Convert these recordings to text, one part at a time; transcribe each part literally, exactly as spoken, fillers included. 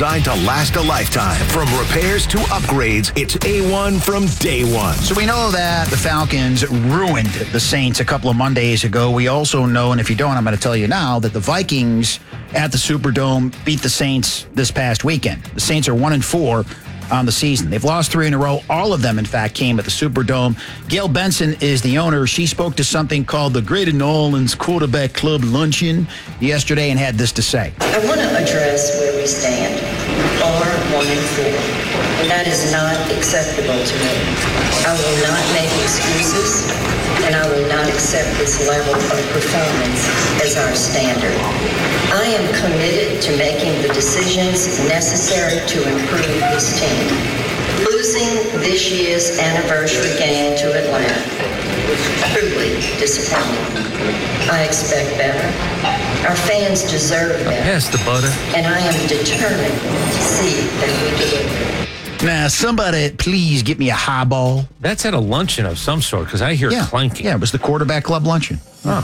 designed to last a lifetime. From repairs to upgrades, it's A one from day one. So we know that the Falcons ruined the Saints a couple of Mondays ago. We also know, and if you don't, I'm going to tell you now, that the Vikings at the Superdome beat the Saints this past weekend. The Saints are one and four on the season. They've lost three in a row. All of them, in fact, came at the Superdome. Gail Benson is the owner. She spoke to something called the Greater New Orleans Quarterback Club Luncheon yesterday and had this to say. I want to address where we stand. Are one and four. And that is not acceptable to me. I will not make excuses, and I will not accept this level of performance as our standard. I am committed to making the decisions necessary to improve this team. Losing this year's anniversary game to Atlanta was truly disappointing. I expect better. Our fans deserve better. Pass the butter. And I am determined to see that we deliver. Now, somebody please get me a highball. That's at a luncheon of some sort, because I hear yeah. clanking. Yeah, it was the Quarterback Club Luncheon.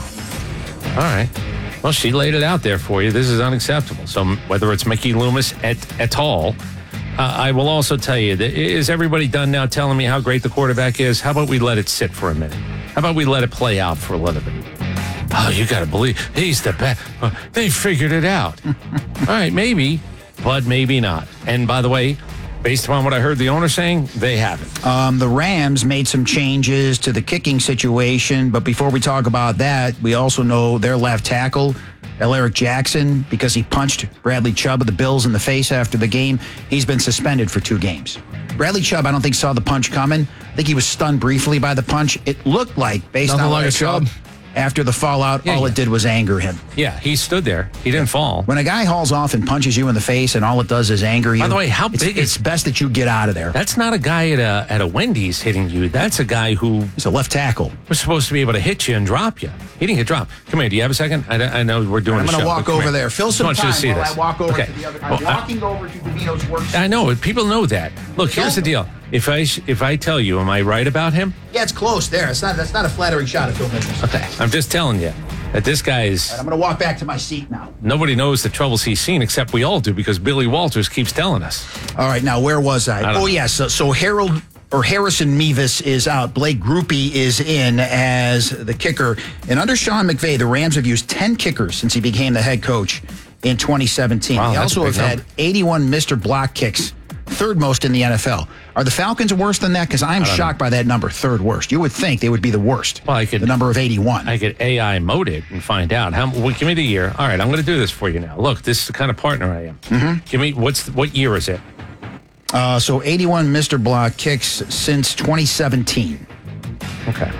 Oh, all right. Well, she laid it out there for you. This is unacceptable. So whether it's Mickey Loomis et, et al., uh, I will also tell you, that is everybody done now telling me how great the quarterback is? How about we let it sit for a minute? How about we let it play out for a little bit? Oh, you got to believe he's the best. Uh, they figured it out. All right, maybe, but maybe not. And by the way, based upon what I heard the owner saying, they haven't. Um, the Rams made some changes to the kicking situation, but before we talk about that, we also know their left tackle, Alaric Jackson, because he punched Bradley Chubb of the Bills in the face after the game, he's been suspended for two games. Bradley Chubb, I don't think, saw the punch coming. I think he was stunned briefly by the punch. It looked like, based Nothing on like what I a saw, Chubb. after the fallout, Yeah, all yeah. it did was anger him. Yeah, he stood there. He didn't fall. When a guy hauls off and punches you in the face and all it does is anger you, By the way, how it's, big is- it's best that you get out of there. That's not a guy at a at a Wendy's hitting you. That's a guy who He's a left tackle. was supposed to be able to hit you and drop you. He didn't get dropped. Come here. Do you have a second? I, I know we're doing I'm a going show. to walk but come over here. there. Fill I some want you time to see while this. I walk over Okay. to the other. I'm Well, I- walking over to Davino's work. I know it. People know that. Look, here's the deal. If I sh- if I tell you, am I right about him? Yeah, it's close there. It's not. That's not a flattering shot of Phil Mickelson. Okay. I'm just telling you that this guy is. I'm going to walk back to my seat now. Nobody knows the troubles he's seen except we all do because Billy Walters keeps telling us. All right, now where was I? I don't oh know. yes. So, so Harold or Harrison Mevis is out. Blake Grupe is in as the kicker. And under Sean McVay, the Rams have used ten kickers since he became the head coach in twenty seventeen. Wow, they that's also a have big had number. eighty-one Mister Block kicks, third most in the N F L. Are the Falcons worse than that? Because I'm shocked by that number, third worst. You would think they would be the worst. Well, I could- the number of eighty-one. I could A I mode it and find out. How? Well, give me the year. All right, I'm going to do this for you now. Look, this is the kind of partner I am. Mm-hmm. Give me what's what year is it? Uh, so eighty-one Mister Block kicks since twenty seventeen. Okay.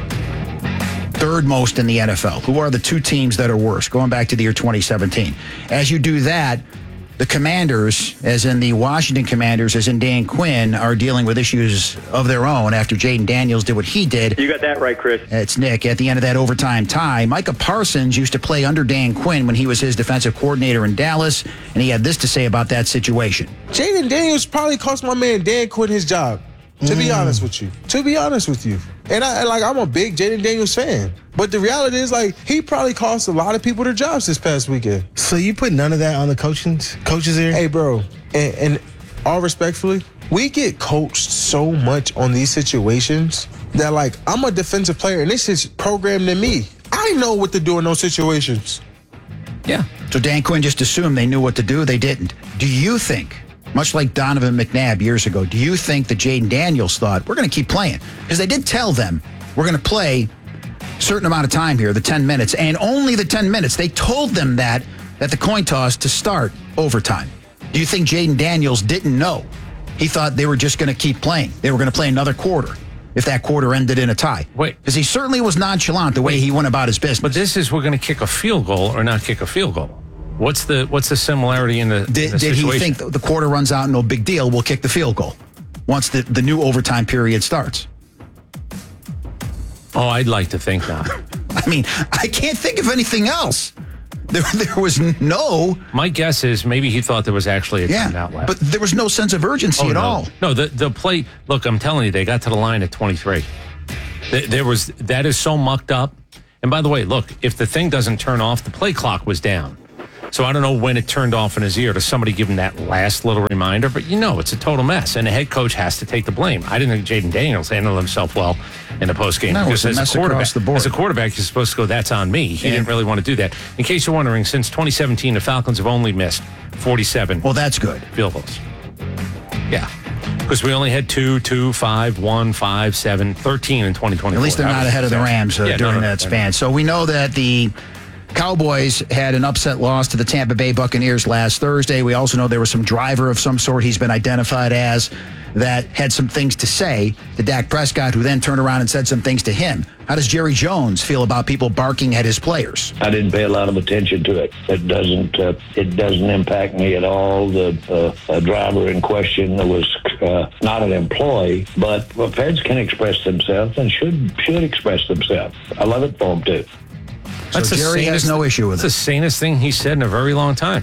Third most in the N F L. Who are the two teams that are worse? Going back to the year twenty seventeen. As you do that, the Commanders, as in the Washington Commanders, as in Dan Quinn, are dealing with issues of their own after Jaden Daniels did what he did. You got that right, Chris. It's Nick. At the end of that overtime tie, Micah Parsons used to play under Dan Quinn when he was his defensive coordinator in Dallas, and he had this to say about that situation. Jaden Daniels probably cost my man Dan Quinn his job. To be honest with you. To be honest with you. And I like I'm a big Jaden Daniels fan. But the reality is like he probably cost a lot of people their jobs this past weekend. So you put none of that on the coaching coaches here? Hey bro, and, and all respectfully, we get coached so much on these situations that like I'm a defensive player and this is programmed in me. I know what to do in those situations. Yeah. So Dan Quinn just assumed they knew what to do. They didn't. Do you think, much like Donovan McNabb years ago, do you think that Jaden Daniels thought, we're going to keep playing? Because they did tell them, we're going to play a certain amount of time here, the ten minutes, and only the ten minutes. They told them that at the coin toss to start overtime. Do you think Jaden Daniels didn't know? He thought they were just going to keep playing. They were going to play another quarter if that quarter ended in a tie. Wait. Because he certainly was nonchalant the way Wait. he went about his business. But this is we're going to kick a field goal or not kick a field goal. What's the what's the similarity in the, Did, in the did he situation? think the quarter runs out, no big deal, we'll kick the field goal once the, the new overtime period starts? Oh, I'd like to think not. I mean, I can't think of anything else. There, there was no... My guess is maybe he thought there was actually a Yeah, timeout left. but there was no sense of urgency Oh, at no. all. No, the the play. Look, I'm telling you, they got to the line at twenty-three. There, there was that is so mucked up. And by the way, look, if the thing doesn't turn off, the play clock was down. So I don't know when it turned off in his ear. Does somebody give him that last little reminder? But you know, it's a total mess, and the head coach has to take the blame. I didn't think Jaden Daniels handled himself well in the postgame. No, because it was a as mess a quarterback, across the board. as a quarterback, you're supposed to go, that's on me. He Yeah. didn't really want to do that. In case you're wondering, since twenty seventeen, the Falcons have only missed forty-seven Well, that's good. field goals. Yeah. Because we only had two, two, five, one, five, seven, thirteen in twenty twenty-four. At least they're That not was ahead of the exact- Rams uh, Yeah, no, during no, that they're span. So we know that the Cowboys had an upset loss to the Tampa Bay Buccaneers last Thursday. We also know there was some driver of some sort he's been identified as that had some things to say to Dak Prescott, who then turned around and said some things to him. How does Jerry Jones feel about people barking at his players? I didn't pay a lot of attention to it. It doesn't. Uh, it doesn't impact me at all. The uh, uh, driver in question was uh, not an employee, but well, feds can express themselves and should should express themselves. I love it for them too. So That's the Jerry has sanest- no issue with That's it. the sanest thing he said in a very long time.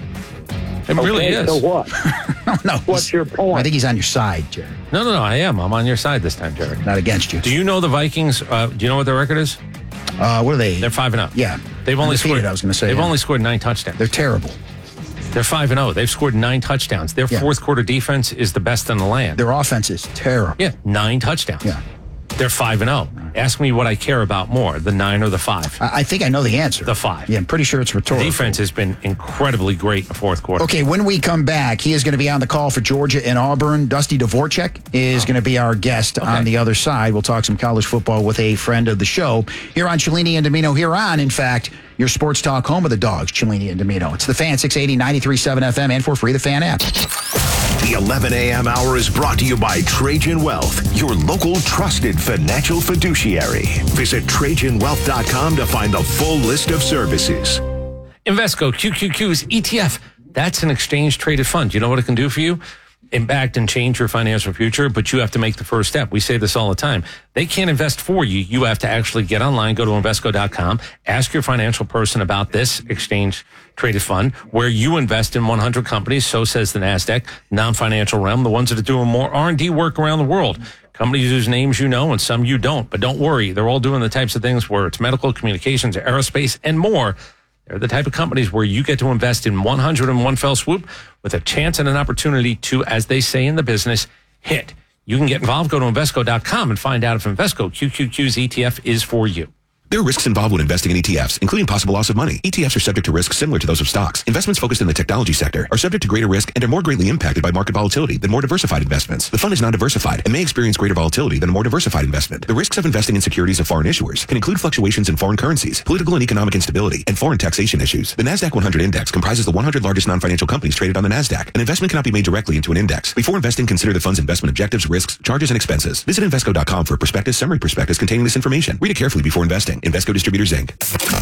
It really Okay, is. So what? no, What's he's- your point? I think he's on your side, Jerry, No, no, no. I am. I'm on your side this time, Jerry. not against you. Do you know the Vikings? Uh, do you know what their record is? Uh, what are they? They're five and zero. Yeah. they've only Undefeated, scored. I was gonna say, they've yeah. only scored nine touchdowns. They're terrible. They're five and zero. They've scored nine touchdowns. Their Yeah. fourth quarter defense is the best in the land. Their offense is terrible. yeah, nine touchdowns. Yeah. They're five and zero. Ask me what I care about more: the nine or the five. I, I think I know the answer. The five. Yeah, I'm pretty sure it's rhetorical. Defense has been incredibly great in the fourth quarter. Okay, when we come back, he is going to be on the call for Georgia and Auburn. Dusty Dvorak is going to be our guest on the other side. We'll talk some college football with a friend of the show here on Cellini and Domino. Here on, in fact, your sports talk home of the Dogs, Cellini and Domino. It's the Fan, six eighty, ninety-three point seven F M, and for free, the Fan app. The eleven a.m. hour is brought to you by Trajan Wealth, your local trusted financial fiduciary. Visit Trajan Wealth dot com to find the full list of services. Invesco Q Q Q's E T F. That's an exchange traded fund. You know what it can do for you? Impact and change your financial future, but you have to make the first step. We say this all the time. They can't invest for you. You have to actually get online, go to Invesco dot com, ask your financial person about this exchange traded fund where you invest in one hundred companies. So says the NASDAQ, non-financial realm, the ones that are doing more R and D work around the world. Companies whose names you know and some you don't. But don't worry, they're all doing the types of things where it's medical, communications, aerospace, and more. They're the type of companies where you get to invest in one hundred in one fell swoop with a chance and an opportunity to, as they say in the business, hit. You can get involved. Go to Invesco dot com and find out if Invesco Q Q Q's E T F is for you. There are risks involved when investing in E T Fs, including possible loss of money. E T Fs are subject to risks similar to those of stocks. Investments focused in the technology sector are subject to greater risk and are more greatly impacted by market volatility than more diversified investments. The fund is non-diversified and may experience greater volatility than a more diversified investment. The risks of investing in securities of foreign issuers can include fluctuations in foreign currencies, political and economic instability, and foreign taxation issues. The NASDAQ one hundred Index comprises the one hundred largest non-financial companies traded on the NASDAQ. An investment cannot be made directly into an index. Before investing, consider the fund's investment objectives, risks, charges, and expenses. Visit Invesco dot com for a prospectus, summary prospectus containing this information. Read it carefully before investing. Invesco Distributors, Incorporated.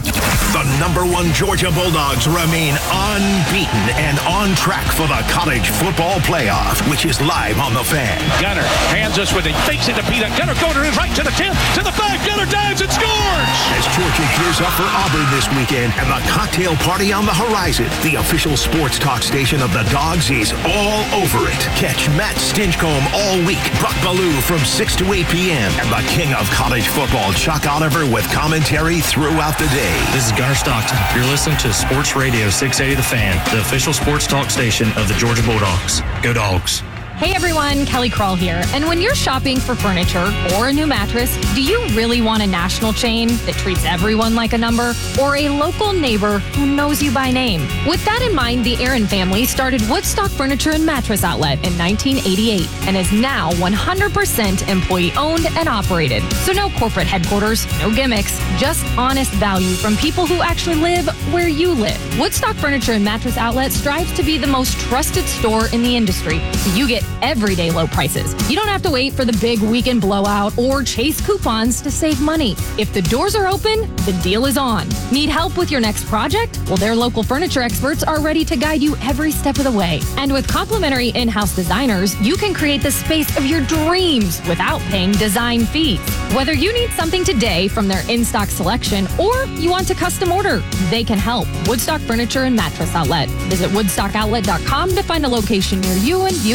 The number one Georgia Bulldogs remain unbeaten and on track for the college football playoff, which is live on the Fan. Gunner hands us with it, fakes it to Peter. Gunner going to his right to the ten, to the five. Gunner dives and scores! As Georgia gears up for Auburn this weekend and the cocktail party on the horizon, the official sports talk station of the Dogs is all over it. Catch Matt Stinchcomb all week, Buck Ballou from six to eight p.m., and the king of college football, Chuck Oliver, with commentary throughout the day. This is Gunner Stockton. You're listening to Sports Radio six eighty The Fan, the official sports talk station of the Georgia Bulldogs. Go Dogs. Hey everyone, Kelly Kroll here. And when you're shopping for furniture or a new mattress, do you really want a national chain that treats everyone like a number, or a local neighbor who knows you by name? With that in mind, the Aaron family started Woodstock Furniture and Mattress Outlet in nineteen eighty-eight and is now one hundred percent employee owned and operated. So no corporate headquarters, no gimmicks, just honest value from people who actually live where you live. Woodstock Furniture and Mattress Outlet strives to be the most trusted store in the industry, so you get everyday low prices. You don't have to wait for the big weekend blowout or chase coupons to save money. If the doors are open, the deal is on. Need help with your next project? Well, their local furniture experts are ready to guide you every step of the way. And with complimentary in-house designers, you can create the space of your dreams without paying design fees. Whether you need something today from their in-stock selection or you want to custom order, they can help. Woodstock Furniture and Mattress Outlet. Visit woodstock outlet dot com to find a location near you and view their inventory.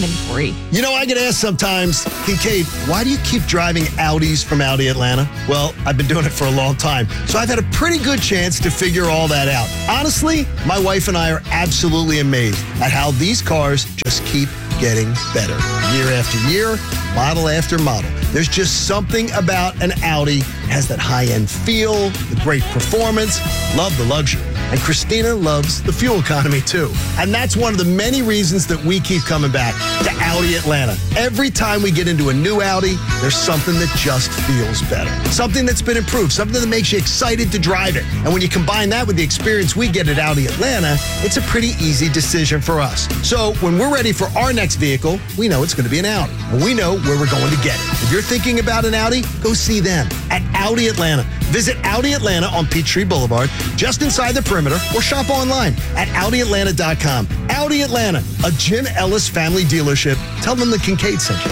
inventory. You know, I get asked sometimes, Kincaid, why do you keep driving Audis from Audi Atlanta? Well, I've been doing it for a long time, so I've had a pretty good chance to figure all that out. Honestly, my wife and I are absolutely amazed at how these cars just keep getting better. Year after year, model after model. There's just something about an Audi. It has that high-end feel, the great performance, love the luxury. And Christina loves the fuel economy too. And that's one of the many reasons that we keep coming back to Audi Atlanta. Every time we get into a new Audi, there's something that just feels better. Something that's been improved, something that makes you excited to drive it. And when you combine that with the experience we get at Audi Atlanta, it's a pretty easy decision for us. So when we're ready for our next vehicle, we know it's going to be an Audi. And we know where we're going to get it. If you're thinking about an Audi, go see them at Audi Atlanta. Visit Audi Atlanta on Peachtree Boulevard, just inside the perimeter, or shop online at Audi Atlanta dot com. Audi Atlanta, a Jim Ellis family dealership. Tell them the Kincaid sent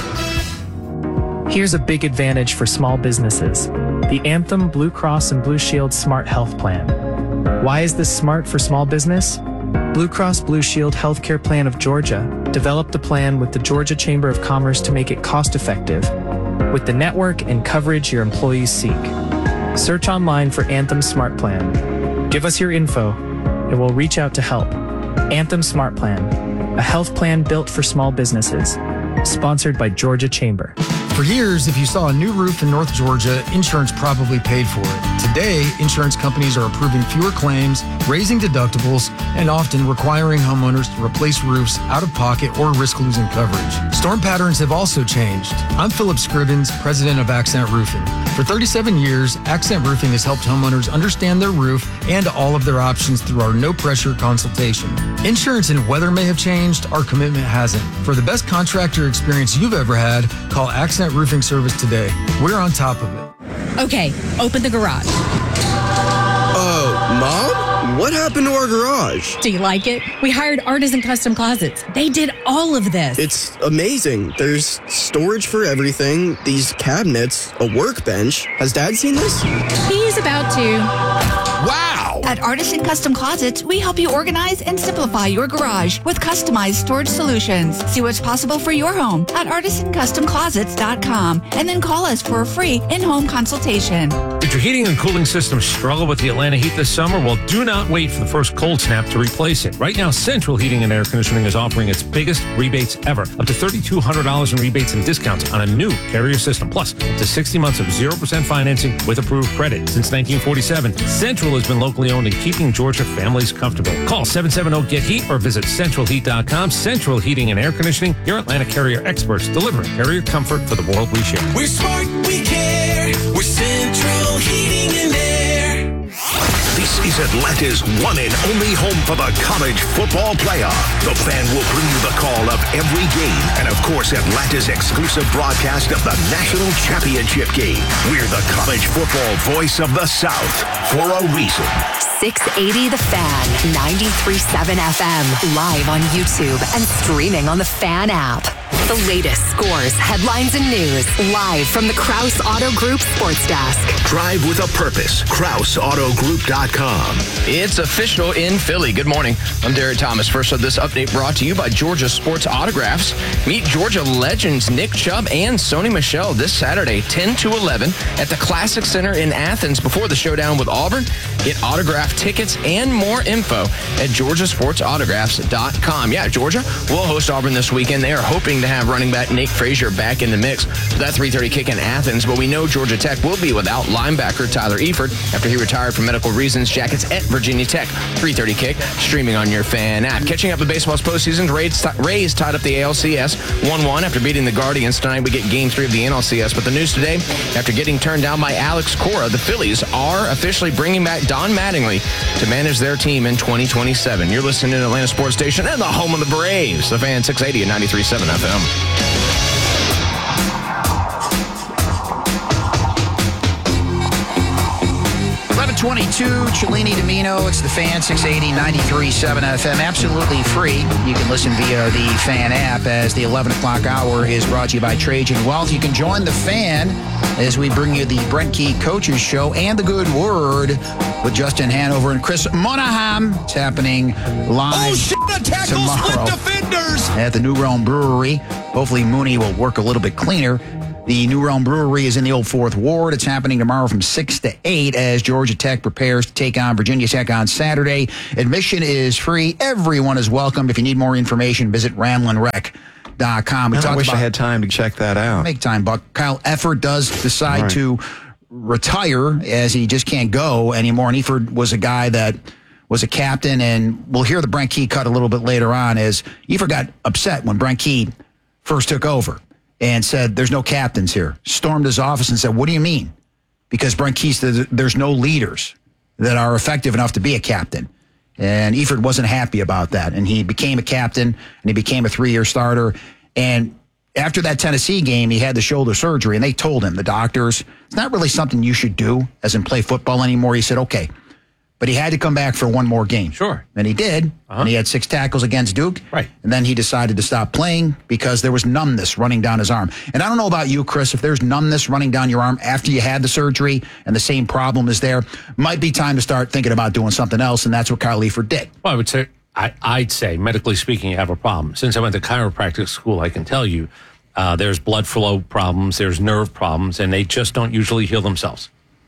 you. Here's a big advantage for small businesses. The Anthem Blue Cross and Blue Shield Smart Health Plan. Why is this smart for small business? Blue Cross Blue Shield Healthcare Plan of Georgia developed a plan with the Georgia Chamber of Commerce to make it cost-effective, with the network and coverage your employees seek. Search online for Anthem Smart Plan. Give us your info, and we'll reach out to help. Anthem Smart Plan, a health plan built for small businesses. Sponsored by Georgia Chamber. For years, if you saw a new roof in North Georgia, insurance probably paid for it. Today, insurance companies are approving fewer claims, raising deductibles, and often requiring homeowners to replace roofs out of pocket or risk losing coverage. Storm patterns have also changed. I'm Philip Scribbins, president of Accent Roofing. For thirty-seven years, Accent Roofing has helped homeowners understand their roof and all of their options through our no-pressure consultation. Insurance and weather may have changed, our commitment hasn't. For the best contractor experience you've ever had, call Accent Roofing Service today. We're on top of it. Okay, open the garage. Uh, Mom? What happened to our garage? Do you like it? We hired Artisan Custom Closets. They did all of this. It's amazing. There's storage for everything, these cabinets, a workbench. Has Dad seen this? He's about to. Wow! At Artisan Custom Closets, we help you organize and simplify your garage with customized storage solutions. See what's possible for your home at artisan custom closets dot com and then call us for a free in-home consultation. Did your heating and cooling system struggle with the Atlanta heat this summer? Well, do not wait for the first cold snap to replace it. Right now, Central Heating and Air Conditioning is offering its biggest rebates ever. Up to three thousand two hundred dollars in rebates and discounts on a new Carrier system. Plus, up to sixty months of zero percent financing with approved credit. Since nineteen forty-seven, Central has been locally owned and keeping Georgia families comfortable. Call seven seven zero, get heat or visit central heat dot com. Central Heating and Air Conditioning, your Atlanta Carrier experts, delivering Carrier comfort for the world we share. We're smart, we care. We're Central Heating and Air. This is Atlanta's one and only home for the college football playoff. The Fan will bring you the call of every game and, of course, Atlanta's exclusive broadcast of the national championship game. We're the college football voice of the South for a reason. six eighty The Fan, ninety-three point seven F M, live on YouTube and streaming on the Fan app. The latest scores, headlines, and news, live from the Krause Auto Group Sports Desk. Drive with a purpose. Krause Auto Group dot com. It's official in Philly. Good morning. I'm Derek Thomas. First of this update brought to you by Georgia Sports Autographs. Meet Georgia legends Nick Chubb and Sony Michel this Saturday, ten to eleven, at the Classic Center in Athens before the showdown with Auburn. Get autograph tickets and more info at Georgia Sports Autographs dot com. Yeah, Georgia will host Auburn this weekend. They are hoping to have running back Nate Frazier back in the mix for that three thirty kick in Athens, but we know Georgia Tech will be without linebacker Tyler Eifert after he retired for medical reasons. Jackets at Virginia Tech, three thirty kick, streaming on your Fan app. Catching up with baseball's postseason, Rays, Rays tied up the A L C S one one after beating the Guardians. Tonight we get game three of the N L C S, but the news today, after getting turned down by Alex Cora, the Phillies are officially bringing back Don Mattingly to manage their team in twenty twenty-seven. You're listening to Atlanta Sports Station and the home of the Braves, the Fan six eighty and ninety-three point seven F M. eleven twenty-two, Cellini Domino. It's the Fan, six eighty, ninety-three point seven F M. Absolutely free. You can listen via the Fan app as the eleven o'clock hour is brought to you by Trajan Wealth. You can join the Fan as we bring you the Brent Key Coaches Show and the Good Word with Justin Hanover and Chris Monahan. It's happening live Oh, shit, a tackle tomorrow split defenders. at the New Realm Brewery. Hopefully Mooney will work a little bit cleaner. The New Realm Brewery is in the Old Fourth Ward. It's happening tomorrow from six to eight as Georgia Tech prepares to take on Virginia Tech on Saturday. Admission is free. Everyone is welcome. If you need more information, visit ramblin rec dot com. We Man, I talked wish about, I had time to check that out. Make time, Buck. Kyle Efford does decide Right. to retire as he just can't go anymore. And Efford was a guy that was a captain, and we'll hear the Brent Key cut a little bit later on as Efford got upset when Brent Key first took over and said, there's no captains here. Stormed his office and said, what do you mean? Because Brent Key said there's no leaders that are effective enough to be a captain. And Efford wasn't happy about that. And he became a captain, and he became a three-year starter. And after that Tennessee game, he had the shoulder surgery, and they told him, the doctors, it's not really something you should do, as in play football anymore. He said, okay. But he had to come back for one more game. Sure. And he did. Uh-huh. And he had six tackles against Duke. Right. And then he decided to stop playing because there was numbness running down his arm. And I don't know about you, Chris, if there's numbness running down your arm after you had the surgery and the same problem is there, might be time to start thinking about doing something else. And that's what Kyle Efford did. Well, I would say, I, I'd say, medically speaking, you have a problem. Since I went to chiropractic school, I can tell you uh, there's blood flow problems, there's nerve problems, and they just don't usually heal themselves.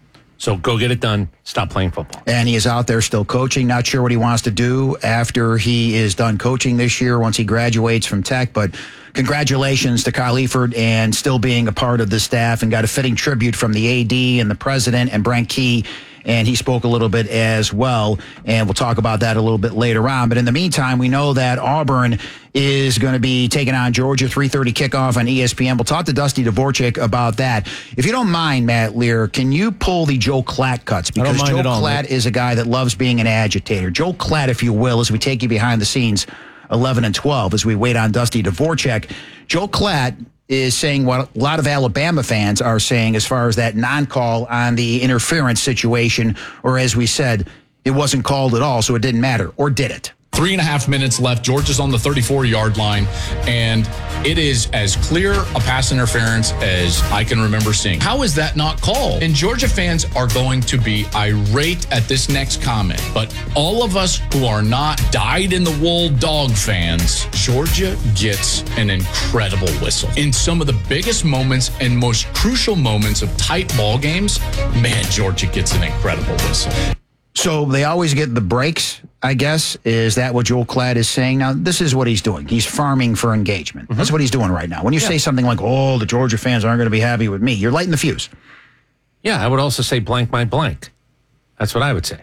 So go get it done. Stop playing football. And he is out there still coaching. Not sure what he wants to do after he is done coaching this year once he graduates from Tech. But congratulations to Kyle Efford and still being a part of the staff, and got a fitting tribute from the A D and the president and Brent Key. And he spoke a little bit as well, and we'll talk about that a little bit later on. But in the meantime, we know that Auburn is going to be taking on Georgia, three thirty kickoff on E S P N. We'll talk to Dusty Dvorak about that. If you don't mind, Matt Lear, can you pull the Joe Klatt cuts? Because Joe Klatt is a guy that loves being an agitator. Joe Klatt, if you will, as we take you behind the scenes, eleven and twelve, as we wait on Dusty Dvorak. Joe Klatt is saying what a lot of Alabama fans are saying as far as that non-call on the interference situation, or as we said, it wasn't called at all, so it didn't matter. Or did it? Three and a half minutes left. Georgia's on the thirty-four-yard line, and it is as clear a pass interference as I can remember seeing. How is that not called? And Georgia fans are going to be irate at this next comment, but all of us who are not dyed-in-the-wool dog fans, Georgia gets an incredible whistle. In some of the biggest moments and most crucial moments of tight ball games, man, Georgia gets an incredible whistle. So they always get the breaks, I guess. Is that what Joel Klatt is saying? Now, this is what he's doing. He's farming for engagement. Mm-hmm. That's what he's doing right now. When you yeah. say something like, oh, the Georgia fans aren't going to be happy with me, you're lighting the fuse. Yeah, I would also say blank my blank. That's what I would say.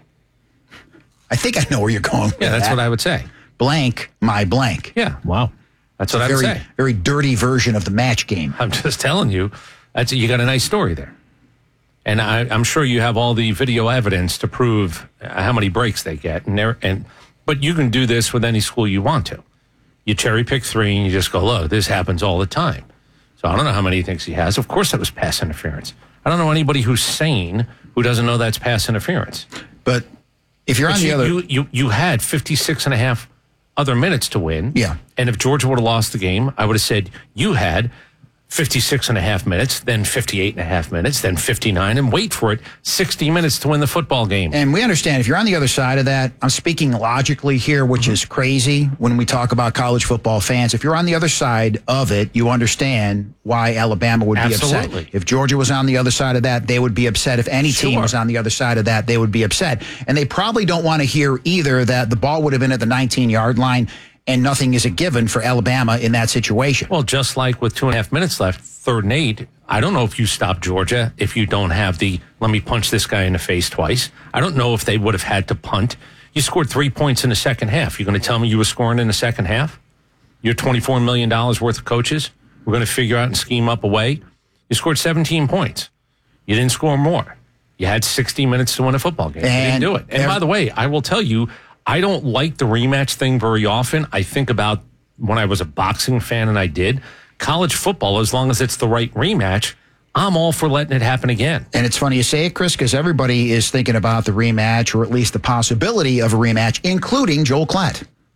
I think I know where you're going with Yeah, that's that. what I would say. Blank my blank. Yeah. Wow. That's it's what I very, would say. Very dirty version of the match game. I'm just telling you, that's you got a nice story there. And I, I'm sure you have all the video evidence to prove how many breaks they get. And, and But you can do this with any school you want to. You cherry pick three and you just go, look, this happens all the time. So I don't know how many he thinks he has. Of course that was pass interference. I don't know anybody who's sane who doesn't know that's pass interference. But if you're but on you, the other... You, you, you had fifty-six and a half other minutes to win. Yeah. And if Georgia would have lost the game, I would have said you had fifty-six and a half minutes, then fifty-eight and a half minutes, then fifty-nine, and wait for it, sixty minutes to win the football game. And we understand if you're on the other side of that, I'm speaking logically here, which mm-hmm. is crazy when we talk about college football fans. If you're on the other side of it, you understand why Alabama would Absolutely. be upset. If Georgia was on the other side of that, they would be upset. If any Sure. team was on the other side of that, they would be upset. And they probably don't want to hear either that the ball would have been at the nineteen-yard line and nothing is a given for Alabama in that situation. Well, just like with two and a half minutes left, third and eight, I don't know if you stop Georgia if you don't have the, let me punch this guy in the face twice. I don't know if they would have had to punt. You scored three points in the second half. You're going to tell me you were scoring in the second half? You're twenty-four million dollars worth of coaches. We're going to figure out and scheme up a way. You scored seventeen points. You didn't score more. You had sixty minutes to win a football game. And you didn't do it. And every- by the way, I will tell you, I don't like the rematch thing very often. I think about when I was a boxing fan, and I did. College football, as long as it's the right rematch, I'm all for letting it happen again. And it's funny you say it, Chris, because everybody is thinking about the rematch, or at least the possibility of a rematch, including Joel Klatt.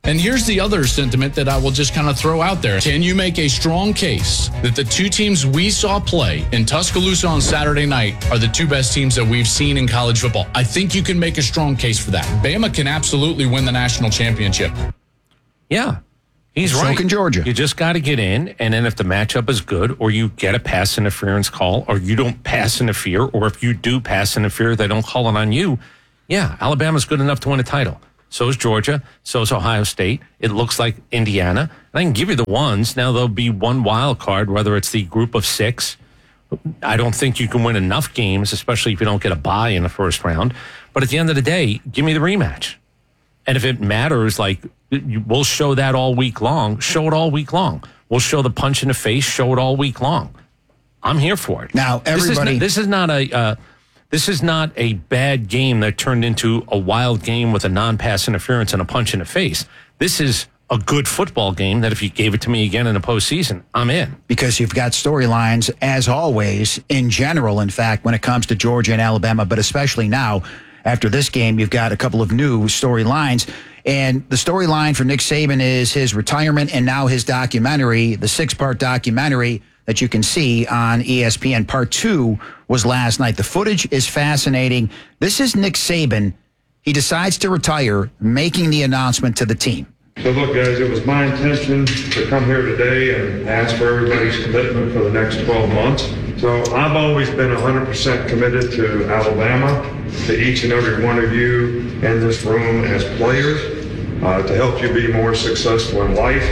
And here's the other sentiment that I will just kind of throw out there. Can you make a strong case that the two teams we saw play in Tuscaloosa on Saturday night are the two best teams that we've seen in college football? I think you can make a strong case for that. Bama can absolutely win the national championship. Yeah, he's So right. can Georgia. You just got to get in, and then if the matchup is good, or you get a pass interference call, or you don't pass interfere, or if you do pass interfere, they don't call it on you. Yeah, Alabama's good enough to win a title. So is Georgia. So is Ohio State. It looks like Indiana. And I can give you the ones. Now, there'll be one wild card, whether it's the group of six. I don't think you can win enough games, especially if you don't get a bye in the first round. But at the end of the day, give me the rematch. And if it matters, like, we'll show that all week long. Show it all week long. We'll show the punch in the face. Show it all week long. I'm here for it. Now, everybody... This is not, this is not a... Uh, This is not a bad game that turned into a wild game with a non-pass interference and a punch in the face. This is a good football game that if you gave it to me again in the postseason, I'm in. Because you've got storylines, as always, in general, in fact, when it comes to Georgia and Alabama, but especially now, after this game, you've got a couple of new storylines. And the storyline for Nick Saban is his retirement and now his documentary, the six-part documentary that you can see on E S P N. Part two was last night. The footage is fascinating. This is Nick Saban. He decides to retire, making the announcement to the team. So look, guys, it was my intention to come here today and ask for everybody's commitment for the next twelve months. So I've always been one hundred percent committed to Alabama, to each and every one of you in this room as players, uh, to help you be more successful in life.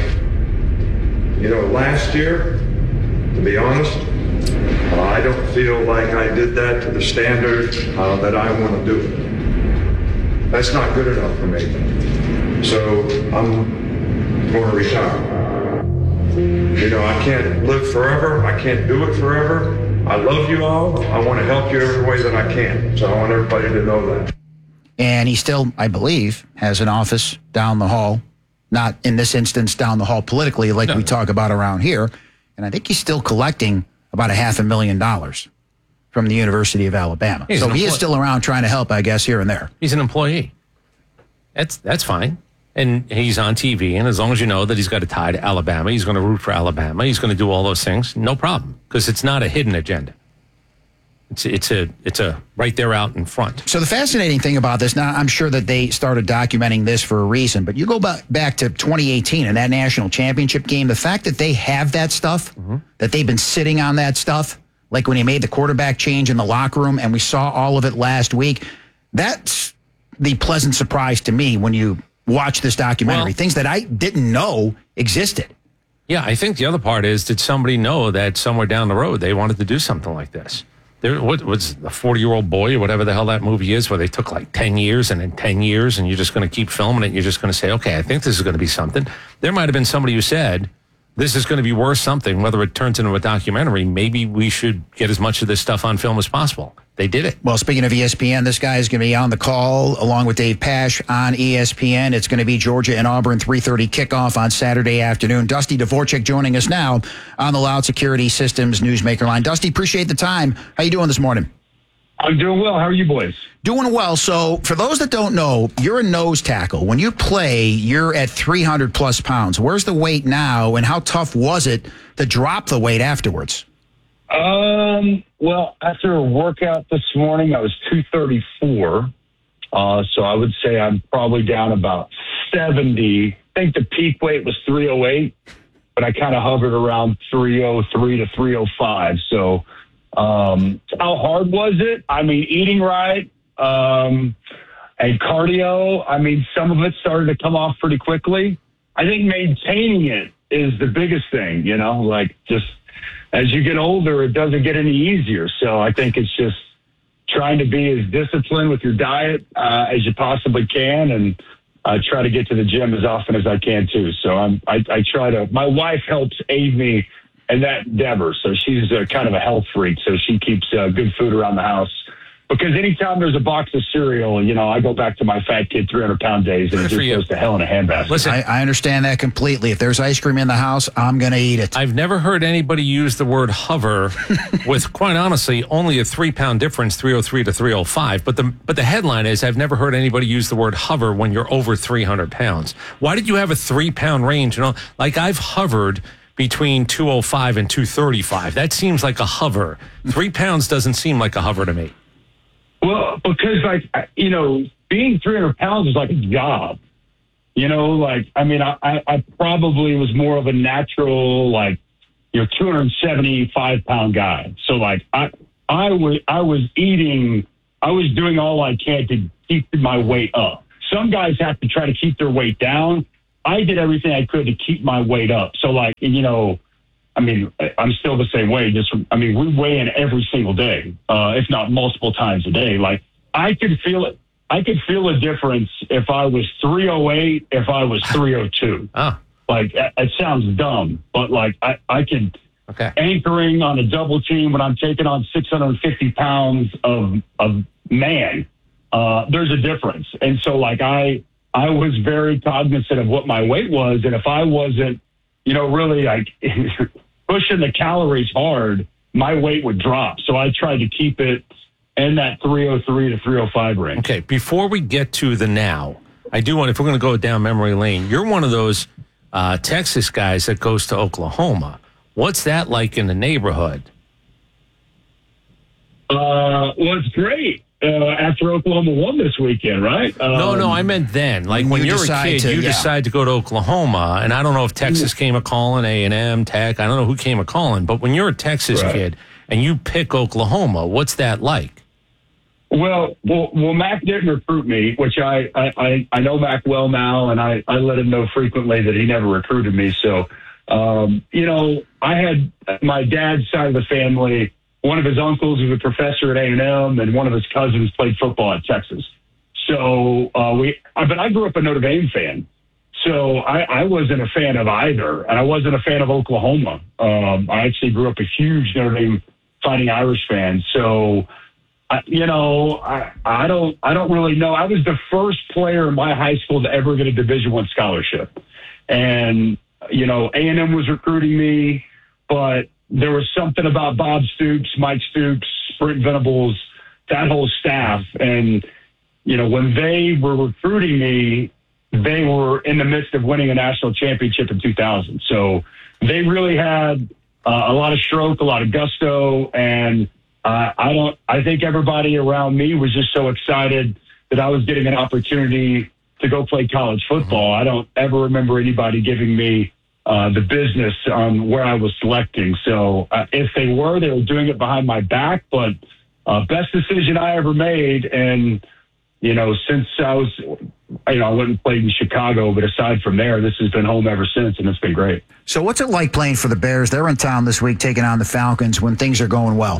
You know, last year, to be honest, uh, I don't feel like I did that to the standard uh, that I want to do it. That's not good enough for me. So I'm going to retire. You know, I can't live forever. I can't do it forever. I love you all. I want to help you every way that I can. So I want everybody to know that. And he still, I believe, has an office down the hall. Not in this instance down the hall politically like no. we talk about around here. And I think he's still collecting about a half a million dollars from the University of Alabama. He's so he is still around trying to help, I guess, here and there. He's an employee. That's that's fine. And he's on T V, and as long as you know that he's got a tie to Alabama, he's going to root for Alabama, he's going to do all those things, no problem, because it's not a hidden agenda. It's it's a it's a right there out in front. So the fascinating thing about this, now I'm sure that they started documenting this for a reason, but you go back to twenty eighteen and that national championship game, the fact that they have that stuff, mm-hmm. that they've been sitting on that stuff, like when he made the quarterback change in the locker room, and we saw all of it last week, that's the pleasant surprise to me when you watch this documentary. Well, things that I didn't know existed. Yeah, I think the other part is, did somebody know that somewhere down the road they wanted to do something like this? There what was the forty-year-old boy or whatever the hell that movie is, where they took like ten years and then ten years, and you're just going to keep filming it. And you're just going to say, okay, I think this is going to be something. There might have been somebody who said, this is going to be worth something, whether it turns into a documentary. Maybe we should get as much of this stuff on film as possible. They did it. Well, speaking of E S P N, this guy is going to be on the call along with Dave Pasch on E S P N. It's going to be Georgia and Auburn, three thirty kickoff on Saturday afternoon. Dusty Dvorchak joining us now on the Loud Security Systems Newsmaker line. Dusty, appreciate the time. How you doing this morning? I'm doing well. How are you boys? Doing well. So for those that don't know, you're a nose tackle. When you play, you're at three hundred plus pounds. Where's the weight now, and how tough was it to drop the weight afterwards? Um, well, after a workout this morning, I was two thirty-four. Uh, so I would say I'm probably down about seventy. I think the peak weight was three oh eight, but I kind of hovered around three oh three to three oh five. So, um, how hard was it? I mean, eating right, um, and cardio. I mean, some of it started to come off pretty quickly. I think maintaining it is the biggest thing, you know, like just, as you get older, it doesn't get any easier. So I think it's just trying to be as disciplined with your diet uh, as you possibly can, and uh, try to get to the gym as often as I can too. So I'm, I, I try to, my wife helps aid me in that endeavor. So she's a, kind of a health freak. So she keeps uh, good food around the house. Because anytime there's a box of cereal, you know, I go back to my fat kid three hundred pound days, and it just goes to hell in a handbasket. Listen, I, I understand that completely. If there's ice cream in the house, I'm going to eat it. I've never heard anybody use the word hover with, quite honestly, only a three-pound difference, three oh three to three oh five. But the but the headline is, I've never heard anybody use the word hover when you're over three hundred pounds. Why did you have a three-pound range? You know, like I've hovered between two oh five and two thirty-five. That seems like a hover. Three pounds doesn't seem like a hover to me. Well, because, like, you know, being three hundred pounds is like a job. You know, like, I mean, I, I probably was more of a natural, like, you're two hundred seventy-five pound guy. So, like, I, I was, I was eating, I was doing all I can to keep my weight up. Some guys have to try to keep their weight down. I did everything I could to keep my weight up. So, like, you know, I mean, I'm still the same way. Just, I mean, we weigh in every single day, uh, if not multiple times a day. Like, I could feel it. I could feel a difference if I was three oh eight, if I was three oh two. Oh. Like, it sounds dumb, but like, I, I could, okay. anchoring on a double team when I'm taking on six hundred fifty pounds of, of man, uh, there's a difference. And so, like, I, I was very cognizant of what my weight was. And if I wasn't, you know, really like pushing the calories hard, my weight would drop. So I tried to keep it in that three oh three to three oh five range. Okay, before we get to the now, I do want, if we're going to go down memory lane, you're one of those uh, Texas guys that goes to Oklahoma. What's that like in the neighborhood? Uh, well, it's great. Uh, after Oklahoma won this weekend, right? Um, no, no, I meant then. Like when you you're a kid, to, you yeah. decide to go to Oklahoma, and I don't know if Texas came a calling, A and M, Tech. I don't know who came a calling, but when you're a Texas right. kid and you pick Oklahoma, what's that like? Well, well, well, Mac didn't recruit me, which I, I, I know Mac well now, and I, I let him know frequently that he never recruited me. So, um, you know, I had my dad's side of the family. One of his uncles was a professor at A and M, and one of his cousins played football at Texas. So uh, we, but I grew up a Notre Dame fan, so I, I wasn't a fan of either, and I wasn't a fan of Oklahoma. Um, I actually grew up a huge Notre Dame Fighting Irish fan. So, I, you know, I, I don't, I don't really know. I was the first player in my high school to ever get a Division I scholarship, and you know, A and M was recruiting me, but there was something about Bob Stoops, Mike Stoops, Brent Venables, that whole staff. And, you know, when they were recruiting me, they were in the midst of winning a national championship in two thousand. So they really had uh, a lot of stroke, a lot of gusto. And uh, I don't, I think everybody around me was just so excited that I was getting an opportunity to go play college football. I don't ever remember anybody giving me Uh, the business on where I was selecting. So uh, if they were, they were doing it behind my back, but uh, best decision I ever made. And, you know, since I was, you know, I went and played in Chicago, but aside from there, this has been home ever since, and it's been great. So what's it like playing for the Bears? They're in town this week taking on the Falcons when things are going well.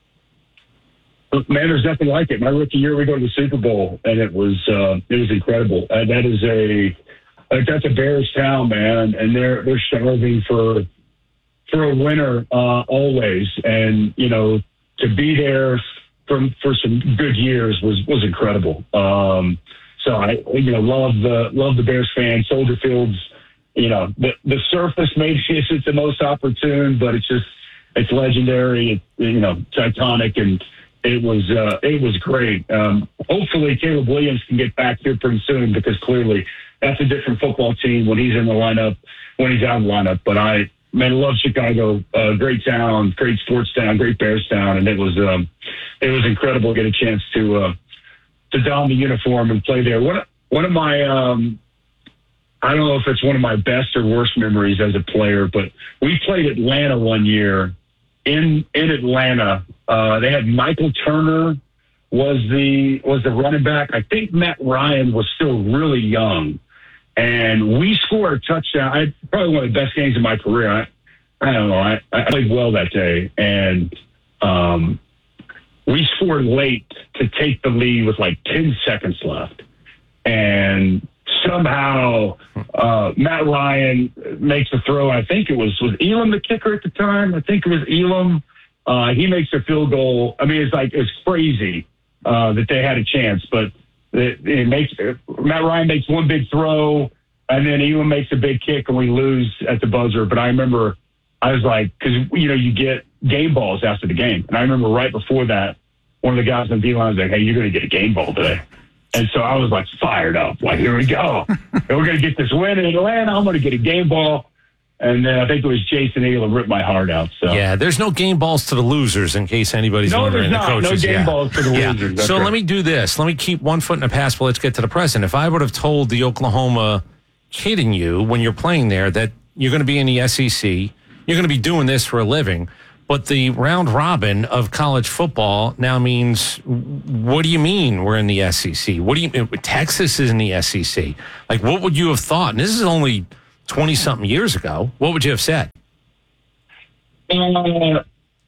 Man, there's nothing like it. My rookie year, we go to the Super Bowl, and it was, uh, it was incredible. Uh, that is a, Like that's a Bears town, man, and they're they're starving for for a winner uh, always. And you know, to be there for for some good years was was incredible. Um, so I you know love the love the Bears fans. Soldier Field's, you know, the the surface maybe isn't the most opportune, but it's just it's legendary. It's you know titanic, and it was uh, it was great. Um, hopefully, Caleb Williams can get back here pretty soon because clearly that's a different football team when he's in the lineup, when he's out of the lineup. But I, man, love Chicago. Uh, great town, great sports town, great Bears town. And it was, um, it was incredible to get a chance to, uh, to don the uniform and play there. One, one of my, um, I don't know if it's one of my best or worst memories as a player, but we played Atlanta one year in, in Atlanta. Uh, they had Michael Turner was the, was the running back. I think Matt Ryan was still really young. And we scored a touchdown. I probably one of the best games of my career. I, I don't know. I, I played well that day, and um, we scored late to take the lead with like ten seconds left. And somehow uh, Matt Ryan makes a throw. I think it was was Elam the kicker at the time. I think it was Elam. Uh, he makes a field goal. I mean, it's like it's crazy. uh, that they had a chance, but it, it makes Matt Ryan makes one big throw, and then Elam makes a big kick, and we lose at the buzzer. But I remember I was like, because you know you get game balls after the game, and I remember right before that, one of the guys on the D-line was like, "Hey, you're going to get a game ball today." And so I was like fired up, like, here we go. And we're going to get this win in Atlanta. I'm going to get a game ball. And then I think it was Jason Elam ripped my heart out. So yeah, there's no game balls to the losers in case anybody's no, wondering. there's The not. coaches, no game yeah. balls to the yeah. losers. That's so right. let me do this. Let me keep one foot in the past, but let's get to the present. If I would have told the Oklahoma kid in you when you're playing there that you're going to be in the S E C, you're going to be doing this for a living, but the round robin of college football now means, what do you mean we're in the S E C? What do you Texas is in the S E C? Like, what would you have thought? And this is only twenty-something years ago. What would you have said? Uh,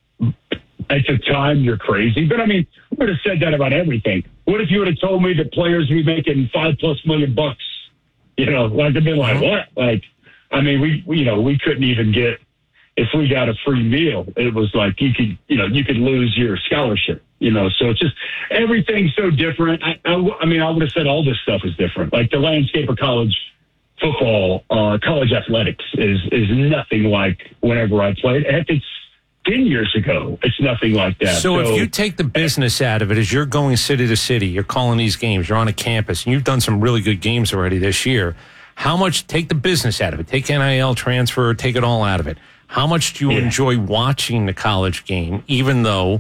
at the time, you're crazy. But, I mean, I would have said that about everything. What if you would have told me that players would be making five-plus million bucks? You know, like, I've been like, what? Like, I mean, we, we, you know, we couldn't even get, if we got a free meal, it was like you could, you know, you could lose your scholarship, you know. So it's just, everything's so different. I, I, I mean, I would have said all this stuff is different. Like, the landscape of college football, uh, college athletics is is nothing like whenever I played. Heck, it's ten years ago. It's nothing like that. So, so if you take the business out of it, as you're going city to city, you're calling these games, you're on a campus, and you've done some really good games already this year. How much, take the business out of it, take N I L transfer, take it all out of it. How much do you yeah. enjoy watching the college game, even though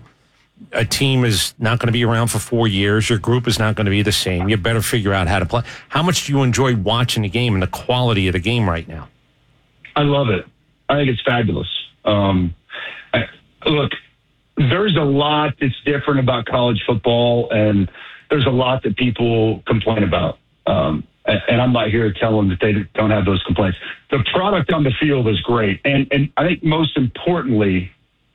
a team is not going to be around for four years, your group is not going to be the same, you better figure out how to play. How much do you enjoy watching the game and the quality of the game right now? I love it. I think it's fabulous. Um, I, look, there's a lot that's different about college football, and there's a lot that people complain about. Um, and I'm not here to tell them that they don't have those complaints. The product on the field is great. And, and I think most importantly,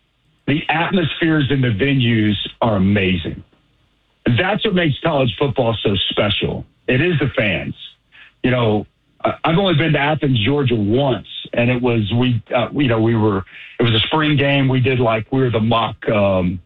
the atmospheres in the venues are amazing. That's what makes college football so special. It is the fans. You know, I've only been to Athens, Georgia once, and it was, we, uh, you know, we were, it was a spring game. We did like, we were the mock um,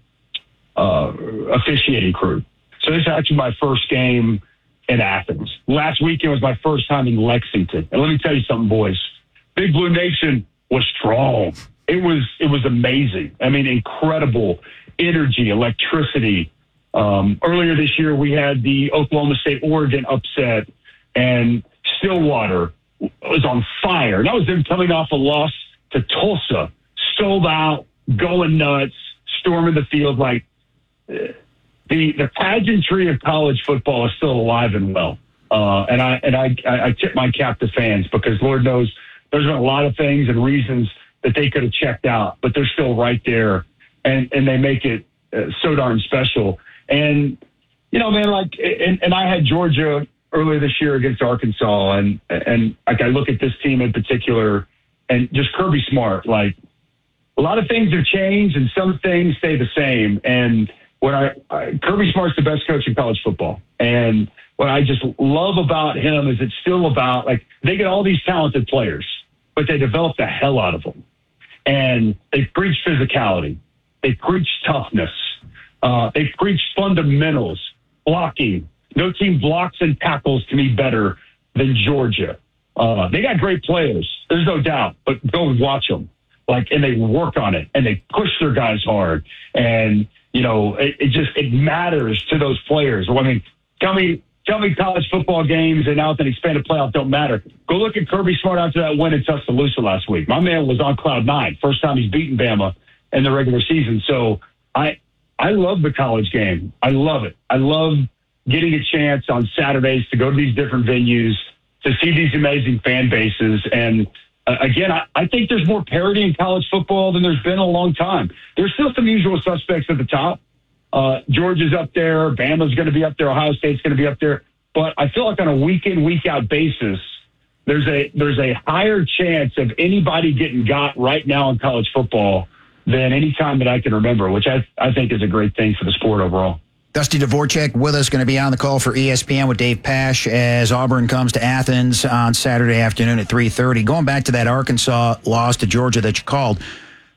uh, officiating crew. So this is actually my first game in Athens. Last weekend was my first time in Lexington. And let me tell you something, boys. Big Blue Nation was strong. It was it was amazing. I mean, incredible energy, electricity. Um, earlier this year, we had the Oklahoma State-Oregon upset, and Stillwater was on fire. And that was them coming off a loss to Tulsa, sold out, going nuts, storming the field like uh, The the pageantry of college football is still alive and well, uh, and I and I, I tip my cap to fans, because Lord knows there's been a lot of things and reasons that they could have checked out, but they're still right there, and, and they make it uh, so darn special. And you know, man, like, and, and I had Georgia earlier this year against Arkansas, and and like I look at this team in particular, and just Kirby Smart. Like, a lot of things have changed, and some things stay the same, and What I, I Kirby Smart's the best coach in college football. And what I just love about him is it's still about, like, they get all these talented players, but they develop the hell out of them. And they preach physicality. They preach toughness. Uh, they preach fundamentals, blocking. No team blocks and tackles to me better than Georgia. Uh, they got great players. There's no doubt, but go watch them. Like, and they work on it, and they push their guys hard. And, you know, it, it just, it matters to those players. Well, I mean, tell me, tell me college football games and out that expanded playoff don't matter. Go look at Kirby Smart after that win in Tuscaloosa last week. My man was on cloud nine. First time he's beaten Bama in the regular season. So I, I love the college game. I love it. I love getting a chance on Saturdays to go to these different venues, to see these amazing fan bases. And uh, again, I, I think there's more parity in college football than there's been in a long time. There's still some usual suspects at the top. Uh, Georgia's up there. Bama's going to be up there. Ohio State's going to be up there. But I feel like on a week in, week out basis, there's a there's a higher chance of anybody getting got right now in college football than any time that I can remember, which I, I think is a great thing for the sport overall. Dusty Dvorak with us, going to be on the call for E S P N with Dave Pasch as Auburn comes to Athens on Saturday afternoon at three thirty. Going back to that Arkansas loss to Georgia that you called,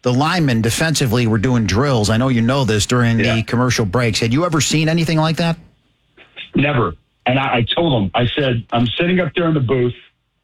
the linemen defensively were doing drills. I know you know this during Yeah. the commercial breaks. Had you ever seen anything like that? Never. And I, I told him, I said, I'm sitting up there in the booth,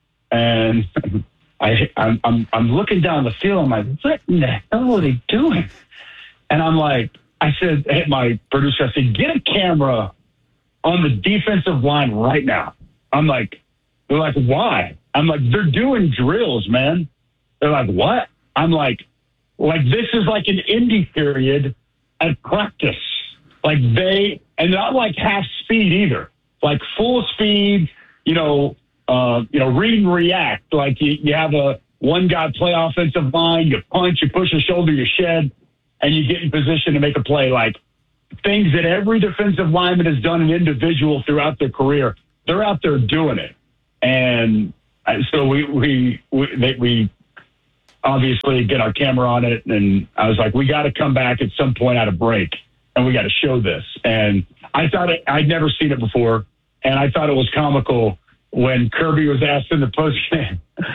and I, I'm, I'm, I'm looking down the field. I'm like, what in the hell are they doing? And I'm like, I said, hey, my producer, I said, get a camera on the defensive line right now. I'm like, they're like, why? I'm like, they're doing drills, man. They're like, what? I'm like, like this is like an indie period at practice. Like they, and not like half speed either. Like full speed, you know, uh, you know, read and react. Like you, you have a one guy play offensive line, you punch, you push a shoulder, you shed, and you get in position to make a play. Like things that every defensive lineman has done an individual throughout their career. They're out there doing it. And so we, we, we, they, we obviously get our camera on it. And I was like, we got to come back at some point at a break and we got to show this. And I thought it, I'd never seen it before. And I thought it was comical when Kirby was asked in the postgame,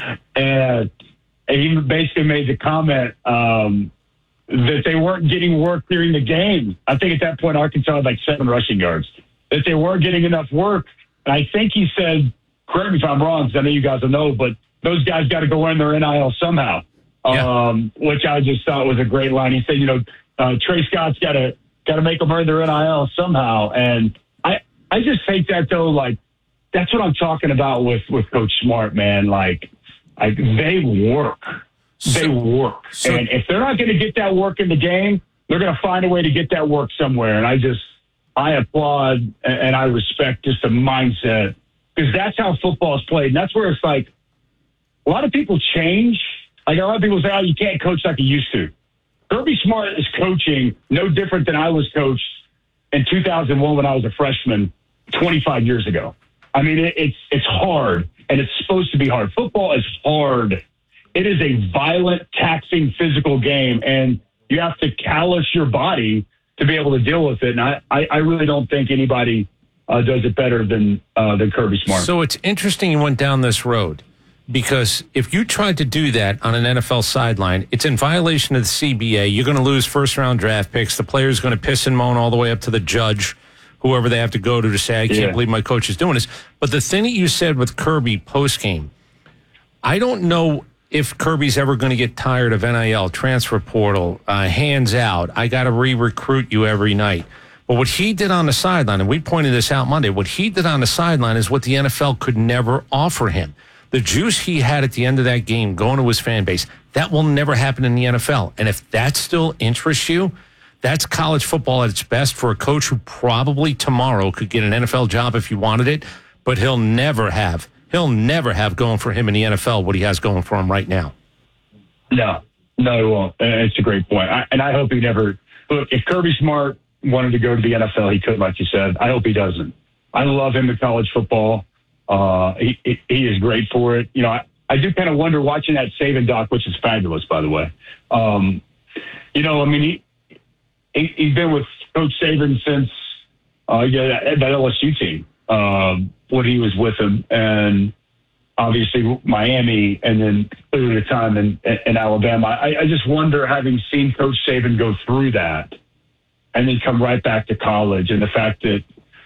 and he basically made the comment um, that they weren't getting work during the game. I think at that point, Arkansas had like seven rushing yards, that they weren't getting enough work. And I think he said, correct me if I'm wrong, because I know you guys will know, but those guys got to go earn their N I L somehow, yeah. um, which I just thought was a great line. He said, you know, uh, Trey Scott's got to got to make them earn their N I L somehow. And I, I just think that, though, like, that's what I'm talking about with, with Coach Smart, man. Like, like they work. They work. So, and if they're not going to get that work in the game, they're going to find a way to get that work somewhere. And I just, I applaud and I respect just the mindset, because that's how football is played. And that's where it's like, a lot of people change. Like, a lot of people say, oh, you can't coach like you used to. Kirby Smart is coaching no different than I was coached in two thousand one when I was a freshman twenty-five years ago. I mean, it, it's it's hard, and it's supposed to be hard. Football is hard. It is a violent, taxing, physical game, and you have to callous your body to be able to deal with it. And I, I, I really don't think anybody uh, does it better than uh, than Kirby Smart. So it's interesting you went down this road, because if you tried to do that on an N F L sideline, it's in violation of the C B A. You're going to lose first-round draft picks. The player's going to piss and moan all the way up to the judge, whoever they have to go to to say, I can't Yeah. believe my coach is doing this. But the thing that you said with Kirby post-game, I don't know if Kirby's ever going to get tired of N I L, transfer portal, uh, hands out, I got to re-recruit you every night. But what he did on the sideline, and we pointed this out Monday, what he did on the sideline is what the N F L could never offer him. The juice he had at the end of that game going to his fan base, that will never happen in the N F L. And if that still interests you, that's college football at its best for a coach who probably tomorrow could get an N F L job if he wanted it, but he'll never have, he'll never have going for him in the N F L what he has going for him right now. No, no, he won't. And it's a great point. I, and I hope he never, look, if Kirby Smart wanted to go to the N F L, he could, like you said. I hope he doesn't. I love him in college football. Uh, he, he, he is great for it. You know, I, I do kind of wonder watching that Saban doc, which is fabulous, by the way. Um, you know, I mean, he, he, he's been with Coach Saban since uh, yeah, that, that L S U team, um, when he was with him, and obviously Miami, and then clearly the time in, in Alabama. I, I just wonder, having seen Coach Saban go through that and then come right back to college, and the fact that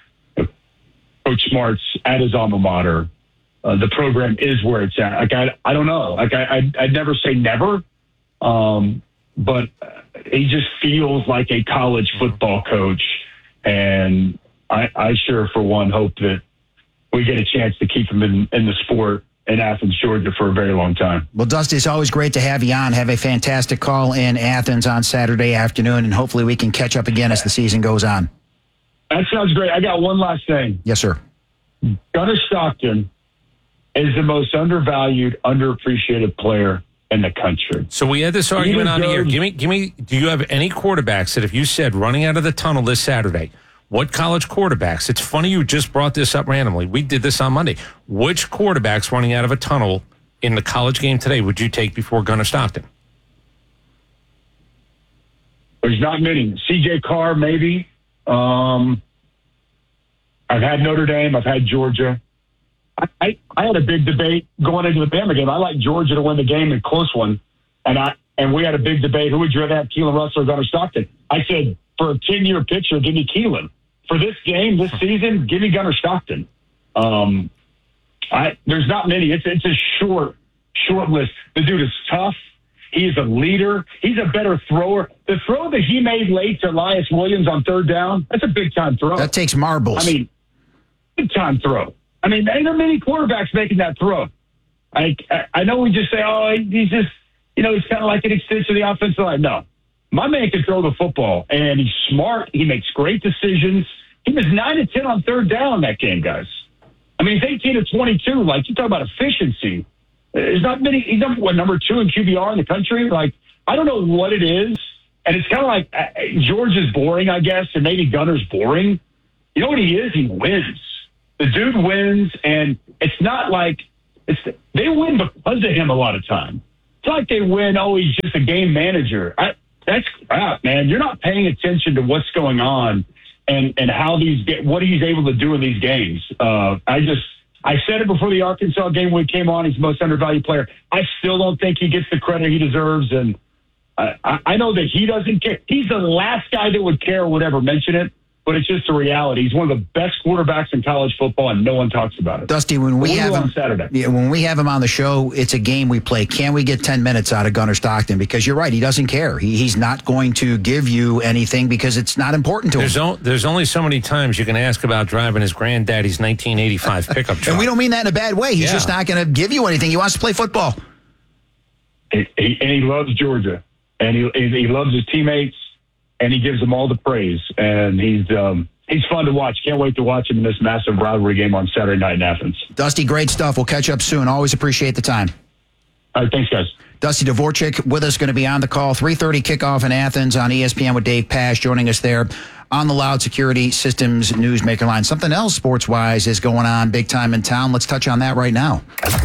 Coach Smart's at his alma mater, uh, the program is where it's at. Like, I, I don't know. Like, I, I'd, I'd never say never, um, but he just feels like a college football coach. And I, I sure, for one, hope that we get a chance to keep him in, in the sport in Athens, Georgia for a very long time. Well, Dusty, it's always great to have you on. Have a fantastic call in Athens on Saturday afternoon, and hopefully we can catch up again as the season goes on. That sounds great. I got one last thing. Yes, sir. Gunnar Stockton is the most undervalued, underappreciated player in the country. So we had this argument on the air. Give me, give me. Do you have any quarterbacks that if you said running out of the tunnel this Saturday, what college quarterbacks? It's funny you just brought this up randomly. We did this on Monday. Which quarterbacks running out of a tunnel in the college game today would you take before Gunnar Stockton? There's not many. C J Carr, maybe. Um, I've had Notre Dame. I've had Georgia. I, I, I had a big debate going into the Bama game. I like Georgia to win the game, a close one, and I and we had a big debate. Who would you rather have, Keelan Russell or Gunnar Stockton? I said, for a ten-year picture, give me Keelan. For this game, this season, give me Gunnar Stockton. Um, I, there's not many. It's it's a short, short list. The dude is tough. He's a leader. He's a better thrower. The throw that he made late to Elias Williams on third down, that's a big-time throw. That takes marbles. I mean, big-time throw. I mean, ain't there many quarterbacks making that throw? I, I, I know we just say, oh, he's just, you know, he's kind of like an extension of the offensive line. No. My man can throw the football, and he's smart. He makes great decisions. He was nine to ten on third down that game, guys. I mean, he's eighteen to twenty-two. Like, you talk about efficiency. There's not many. He's number, what, number two in Q B R in the country. Like, I don't know what it is. And it's kind of like uh, George is boring, I guess, and maybe Gunner's boring. You know what he is? He wins. The dude wins, and it's not like it's they win because of him a lot of time. It's not like they win, oh, he's just a game manager. I, that's crap, man. You're not paying attention to what's going on and, and how these what he's able to do in these games. Uh, I just I said it before the Arkansas game when he came on. He's the most undervalued player. I still don't think he gets the credit he deserves, and I, I know that he doesn't care. He's the last guy that would care or would ever mention it, but it's just a reality. He's one of the best quarterbacks in college football, and no one talks about it. Dusty, when we We'll have do it him on Saturday. Yeah, when we have him on the show, it's a game we play. Can we get ten minutes out of Gunnar Stockton? Because you're right, he doesn't care. He, he's not going to give you anything because it's not important to There's, him. o- there's only so many times you can ask about driving his granddaddy's nineteen eighty-five pickup truck. And we don't mean that in a bad way. He's Yeah. just not going to give you anything. He wants to play football. He, he, and he loves Georgia, and he he loves his teammates, and he gives them all the praise. And he's um, he's fun to watch. Can't wait to watch him in this massive rivalry game on Saturday night in Athens. Dusty, great stuff. We'll catch up soon. Always appreciate the time. All right, thanks, guys. Dusty Dvorchak with us, going to be on the call. three thirty kickoff in Athens on E S P N with Dave Pasch joining us there on the Loud Security Systems Newsmaker line. Something else sports-wise is going on big time in town. Let's touch on that right now.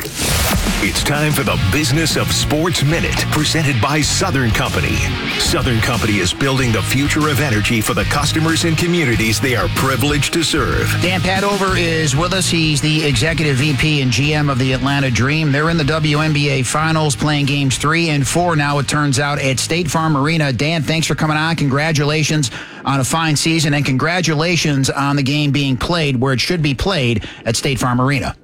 It's time for the Business of Sports Minute, presented by Southern Company. Southern Company is building the future of energy for the customers and communities they are privileged to serve. Dan Padover is with us. He's the Executive V P and G M of the Atlanta Dream. They're in the W N B A Finals, playing games three and four now, it turns out, at State Farm Arena. Dan, thanks for coming on. Congratulations on a fine season, and congratulations on the game being played where it should be played at State Farm Arena.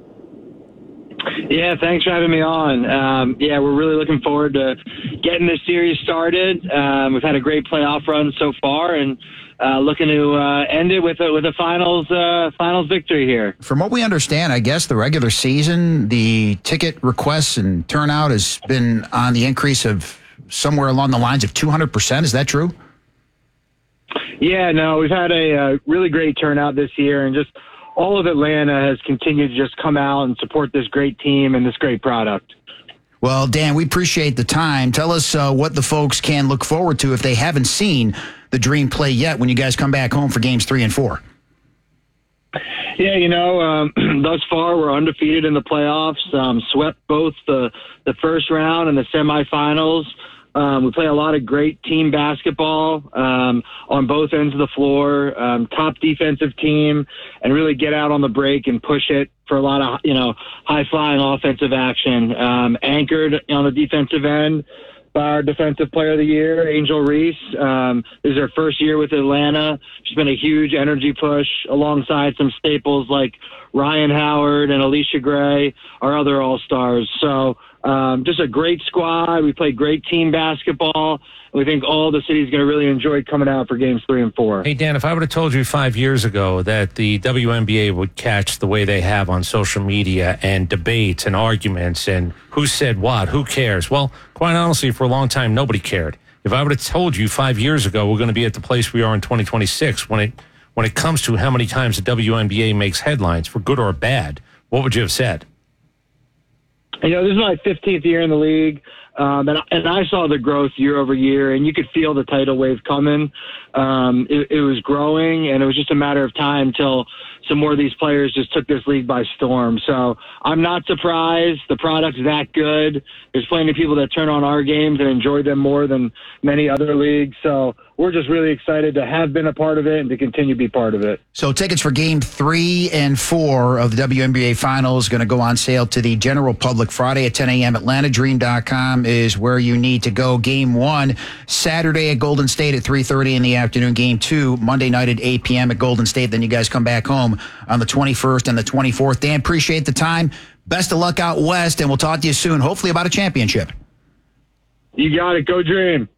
Yeah, thanks for having me on. Um, yeah, we're really looking forward to getting this series started. Um, we've had a great playoff run so far, and uh, looking to uh, end it with a, with a finals uh, finals victory here. From what we understand, I guess the regular season, the ticket requests and turnout has been on the increase of somewhere along the lines of two hundred percent. Is that true? Yeah, no, we've had a uh, really great turnout this year, and just all of Atlanta has continued to just come out and support this great team and this great product. Well, Dan, we appreciate the time. Tell us uh, what the folks can look forward to if they haven't seen the Dream play yet when you guys come back home for games three and four. Yeah, you know, um, thus far we're undefeated in the playoffs, um, swept both the, the first round and the semifinals. Um, we play a lot of great team basketball um, on both ends of the floor, um, top defensive team, and really get out on the break and push it for a lot of, you know, high-flying offensive action. Um, anchored on the defensive end by our Defensive Player of the Year, Angel Reese. Um, this is her first year with Atlanta. She's been a huge energy push alongside some staples like Ryan Howard and Alicia Gray, our other All-Stars. So, Um, just a great squad. We play great team basketball. We think all the city's going to really enjoy coming out for games three and four. Hey, Dan, if I would have told you five years ago that the W N B A would catch the way they have on social media and debates and arguments and who said what, who cares? Well, quite honestly, for a long time, nobody cared. If I would have told you five years ago we're going to be at the place we are in twenty twenty-six when it when it comes to how many times the W N B A makes headlines, for good or bad, what would you have said? You know, this is my fifteenth year in the league, um, and, and I saw the growth year over year, and you could feel the tidal wave coming. Um, it, it was growing, and it was just a matter of time till some more of these players just took this league by storm. So I'm not surprised. The product's that good. There's plenty of people that turn on our games and enjoy them more than many other leagues. So we're just really excited to have been a part of it and to continue to be part of it. So tickets for game three and four of the W N B A Finals going to go on sale to the general public Friday at ten a.m. Atlanta Dream dot com is where you need to go. Game one, Saturday at Golden State at three thirty in the afternoon. Game two, Monday night at eight p.m. at Golden State. Then you guys come back home on the twenty-first and the twenty-fourth. Dan, appreciate the time. Best of luck out west, and we'll talk to you soon, hopefully about a championship. You got it. Go Dream.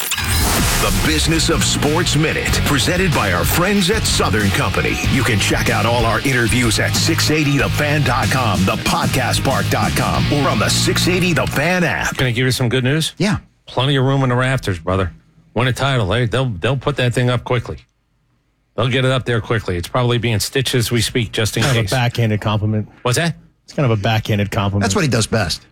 The Business of Sports Minute, presented by our friends at Southern Company. You can check out all our interviews at six eighty the fan dot com, the podcast park dot com, or on the six eighty The Fan app. Can I give you some good news? Yeah. Plenty of room in the rafters, brother. Win a title. They, they'll, they'll put that thing up quickly. They'll get it up there quickly. It's probably being stitched as we speak, just in kind case. Kind of a backhanded compliment. What's that? It's kind of a backhanded compliment. That's what he does best.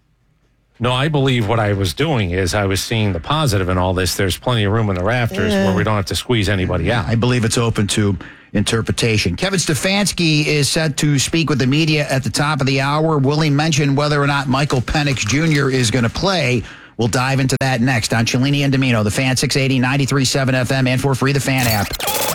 No, I believe what I was doing is I was seeing the positive in all this. There's plenty of room in the rafters Yeah. where we don't have to squeeze anybody out. I believe it's open to interpretation. Kevin Stefanski is set to speak with the media at the top of the hour. Will he mention whether or not Michael Penix Junior is going to play? We'll dive into that next on Cellini and Domino, the Fan six eighty, ninety-three point seven F M, and for free, the Fan app.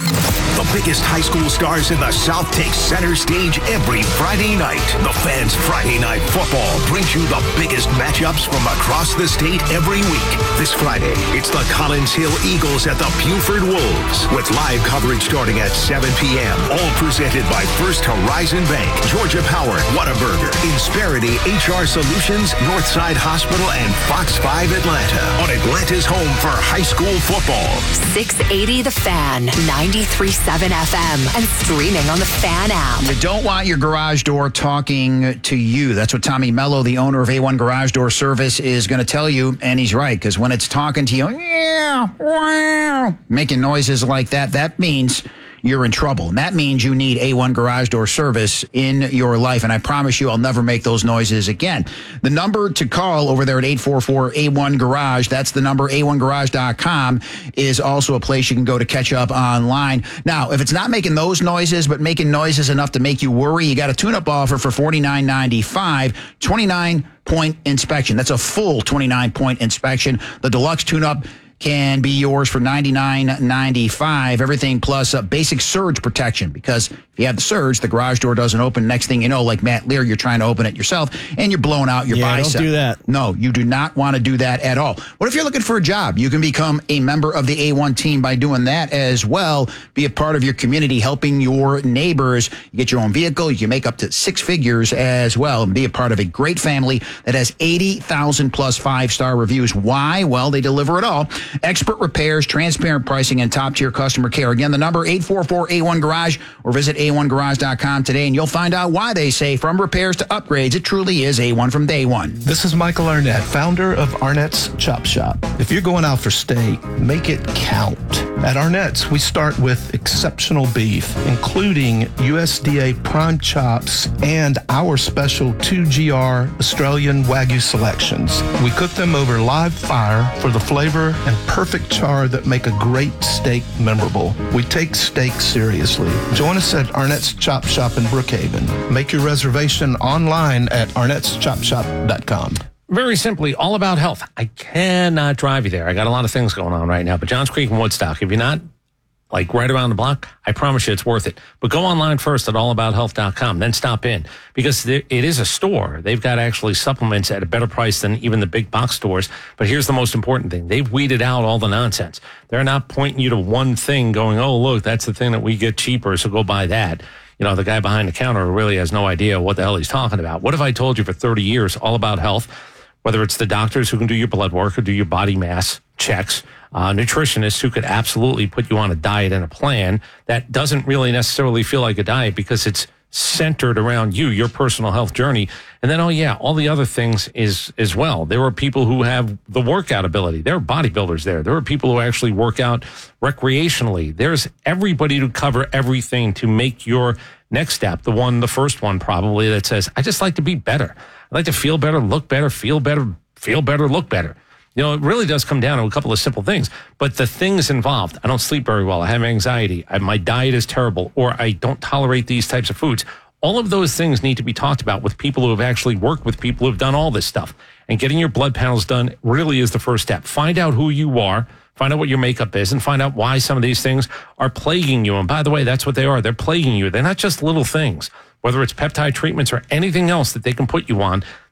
The biggest high school stars in the South take center stage every Friday night. The Fan's Friday Night Football brings you the biggest matchups from across the state every week. This Friday, it's the Collins Hill Eagles at the Buford Wolves, with live coverage starting at seven p.m. All presented by First Horizon Bank, Georgia Power, Whataburger, Insperity H R Solutions, Northside Hospital, and Fox five Atlanta, on Atlanta's home for high school football. six eighty The Fan, ninety-three point seven F M, and streaming on the Fan app. You don't want your garage door talking to you. That's what Tommy Mello, the owner of A one Garage Door Service, is going to tell you, and he's right, because when it's talking to you, yeah, wow, making noises like that, that means you're in trouble. And that means you need A one Garage Door Service in your life. And I promise you, I'll never make those noises again. The number to call over there at eight four four A one Garage, that's the number, A one garage dot com, is also a place you can go to catch up online. Now, if it's not making those noises, but making noises enough to make you worry, you got a tune-up offer for forty-nine ninety-five, twenty-nine point inspection. That's a full twenty-nine point inspection. The deluxe tune-up can be yours for ninety-nine ninety-five. Everything plus a basic surge protection, because if you have the surge, the garage door doesn't open. Next thing you know, like Matt Lear, you're trying to open it yourself and you're blowing out your yeah, bicep. Don't do that. No, you do not want to do that at all. What if you're looking for a job? You can become a member of the A one team by doing that as well. Be a part of your community, helping your neighbors. You get your own vehicle. You can make up to six figures as well and be a part of a great family that has eighty thousand plus five-star reviews. Why? Well, they deliver it all. Expert repairs, transparent pricing, and top-tier customer care. Again, the number eight four four A one Garage, or visit A one garage dot com today, and you'll find out why they say from repairs to upgrades, it truly is A one from day one. This is Michael Arnett, founder of Arnett's Chop Shop. If you're going out for steak, make it count. At Arnett's, we start with exceptional beef, including U S D A prime chops and our special two G R Australian Wagyu selections. We cook them over live fire for the flavor and perfect char that make a great steak memorable. We take steak seriously. Join us at Arnett's Chop Shop in Brookhaven. Make your reservation online at arnetts chop shop dot com. Very simply, all about health. I cannot drive you there. I got a lot of things going on right now. But Johns Creek and Woodstock, if you're not like right around the block, I promise you it's worth it. But go online first at all about health dot com, then stop in, because it is a store. They've got actually supplements at a better price than even the big box stores. But here's the most important thing. They've weeded out all the nonsense. They're not pointing you to one thing going, oh, look, that's the thing that we get cheaper, so go buy that. You know, the guy behind the counter really has no idea what the hell he's talking about. What if I told you for thirty years all about health, whether it's the doctors who can do your blood work or do your body mass checks, uh, nutritionists who could absolutely put you on a diet and a plan that doesn't really necessarily feel like a diet because it's centered around you, your personal health journey. And then, oh yeah, all the other things is as well. There are people who have the workout ability. There are bodybuilders there. There are people who actually work out recreationally. There's everybody to cover everything to make your next step, the one, the first one probably, that says, I just like to be better. I like to feel better, look better, feel better, feel better, look better. You know, it really does come down to a couple of simple things. But the things involved, I don't sleep very well, I have anxiety, I, my diet is terrible, or I don't tolerate these types of foods. All of those things need to be talked about with people who have actually worked with people who have done all this stuff. And getting your blood panels done really is the first step. Find out who you are, find out what your makeup is, and find out why some of these things are plaguing you. And by the way, that's what they are. They're plaguing you. They're not just little things. Whether it's peptide treatments or anything else that they can put you on,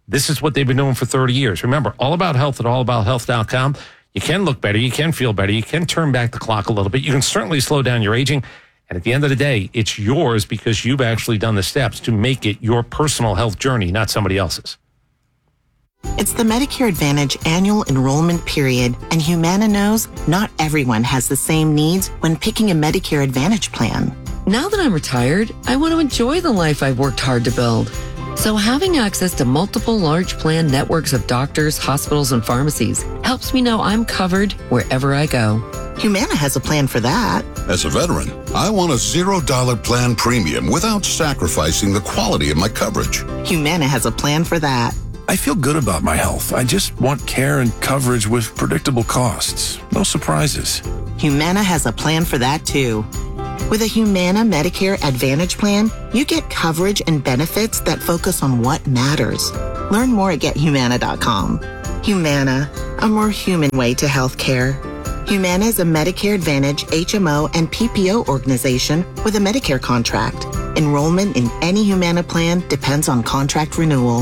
This is what they've been doing for thirty years. Remember, all about health at all about health dot com. You can look better. You can feel better. You can turn back the clock a little bit. You can certainly slow down your aging. And at the end of the day, it's yours because you've actually done the steps to make it your personal health journey, not somebody else's. It's the Medicare Advantage annual enrollment period, and Humana knows not everyone has the same needs when picking a Medicare Advantage plan. Now that I'm retired, I want to enjoy the life I've worked hard to build. So having access to multiple large plan networks of doctors, hospitals, and pharmacies helps me know I'm covered wherever I go. Humana has a plan for that. As a veteran, I want a zero dollar plan premium without sacrificing the quality of my coverage. Humana has a plan for that. I feel good about my health. I just want care and coverage with predictable costs. No surprises. Humana has a plan for that too. With a Humana Medicare Advantage plan, you get coverage and benefits that focus on what matters. Learn more at get humana dot com. Humana, a more human way to health care. Humana is a Medicare Advantage, H M O, and P P O organization with a Medicare contract. Enrollment in any Humana plan depends on contract renewal.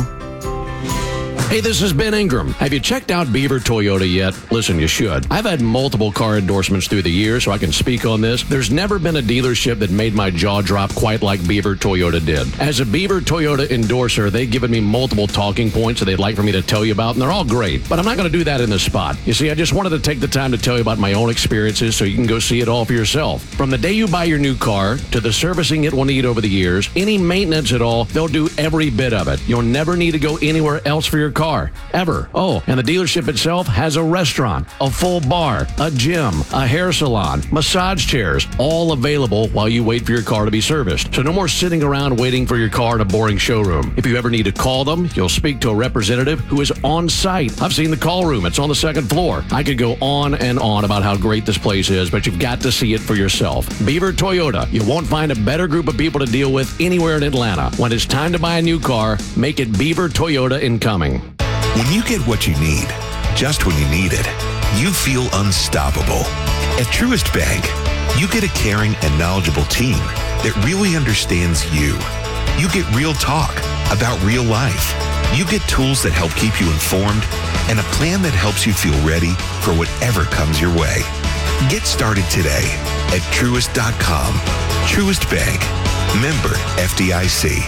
Hey, this is Ben Ingram. Have you checked out Beaver Toyota yet? Listen, you should. I've had multiple car endorsements through the years, so I can speak on this. There's never been a dealership that made my jaw drop quite like Beaver Toyota did. As a Beaver Toyota endorser, they've given me multiple talking points that they'd like for me to tell you about, and they're all great. But I'm not going to do that in this spot. You see, I just wanted to take the time to tell you about my own experiences so you can go see it all for yourself. From the day you buy your new car to the servicing it will need over the years, any maintenance at all, they'll do every bit of it. You'll never need to go anywhere else for your car, ever. Oh, and the dealership itself has a restaurant, a full bar, a gym, a hair salon, massage chairs, all available while you wait for your car to be serviced. So no more sitting around waiting for your car in a boring showroom. If you ever need to call them, you'll speak to a representative who is on site. I've seen the call room. It's on the second floor. I could go on and on about how great this place is, but you've got to see it for yourself. Beaver Toyota. You won't find a better group of people to deal with anywhere in Atlanta. When it's time to buy a new car, make it Beaver Toyota incoming. When you get what you need, just when you need it, you feel unstoppable. At Truist Bank, you get a caring and knowledgeable team that really understands you. You get real talk about real life. You get tools that help keep you informed and a plan that helps you feel ready for whatever comes your way. Get started today at Truist dot com. Truist Bank. Member F D I C.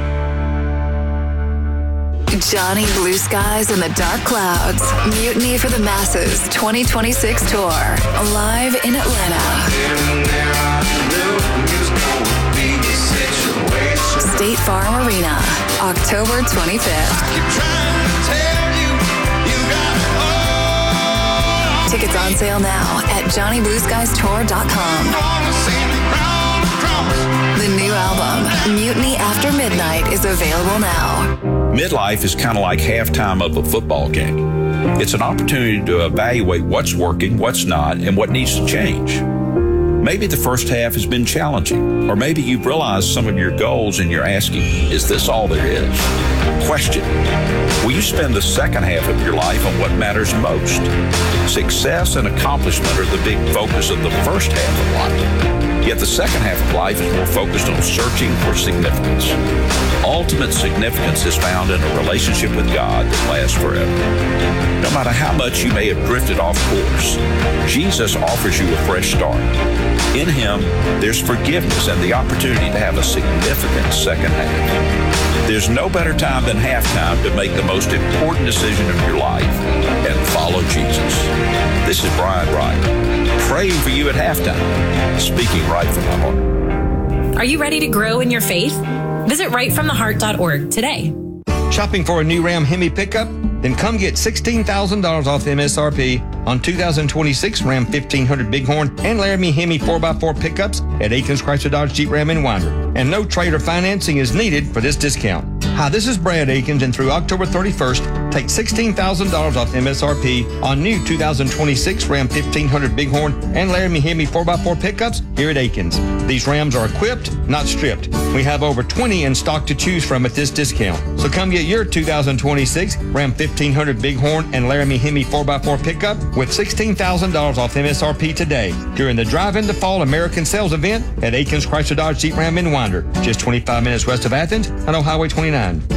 Johnny Blue Skies and the Dark Clouds. Mutiny for the Masses twenty twenty-six tour. Live in Atlanta. State Farm Arena, October twenty-fifth. Tickets on sale now at johnny blue skies tour dot com. The new album, Mutiny After Midnight, is available now. Midlife is kind of like halftime of a football game. It's an opportunity to evaluate what's working, what's not, and what needs to change. Maybe the first half has been challenging, or maybe you've realized some of your goals and you're asking, is this all there is? Question, will you spend the second half of your life on what matters most? Success and accomplishment are the big focus of the first half of life. Yet the second half of life is more focused on searching for significance. Ultimate significance is found in a relationship with God that lasts forever. No matter how much you may have drifted off course, Jesus offers you a fresh start. In Him, there's forgiveness and the opportunity to have a significant second half. There's no better time than halftime to make the most important decision of your life and follow Jesus. This is Brian Wright, praying for you at halftime, speaking right from the heart. Are you ready to grow in your faith? Visit right from the heart dot org today. Shopping for a new Ram Hemi pickup? Then come get sixteen thousand dollars off M S R P on two thousand twenty-six Ram fifteen hundred Bighorn and Laramie Hemi four by four pickups at Aikens Chrysler Dodge Jeep Ram in Winder. And no trade or financing is needed for this discount. Hi, this is Brad Aikens, and through October thirty-first, take sixteen thousand dollars off M S R P on new two thousand twenty-six Ram fifteen hundred Bighorn and Laramie Hemi four by four pickups here at Aikens. These Rams are equipped, not stripped. We have over twenty in stock to choose from at this discount. So come get your two thousand twenty-six Ram fifteen hundred Bighorn and Laramie Hemi four by four pickup with sixteen thousand dollars off M S R P today during the Drive-In the Fall American Sales Event at Aikens Chrysler Dodge Jeep Ram in Winder, just twenty-five minutes west of Athens and on Highway twenty-nine.